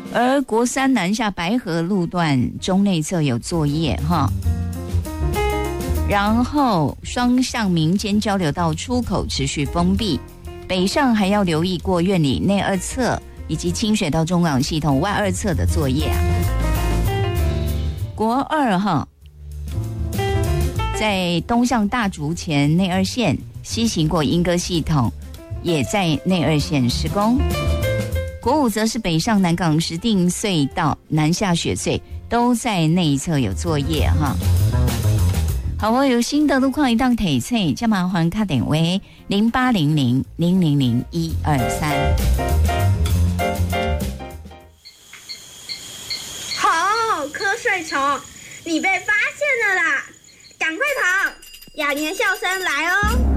而国三南下白河路段中内侧有作业哈，然后双向民间交流道出口持续封闭，北上还要留意过院里内二侧以及清水到中港系统外二侧的作业啊。国二哈，在东向大竹前内二线西行过莺歌系统，也在内二线施工。国五则是北上南港石碇隧道南下雪隧，都在内侧有作业哈。好，我有新的路况一档提醒，就麻烦打电话0800000123。 好，瞌睡虫，你被发现了啦！赶快跑，雅年笑声来哦！